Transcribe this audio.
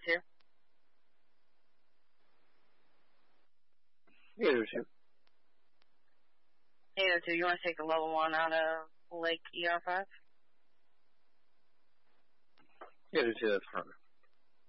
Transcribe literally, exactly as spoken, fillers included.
two. eight oh two. eight oh two, you want to take the level one out of Lake E R five? eight oh two, that's fine.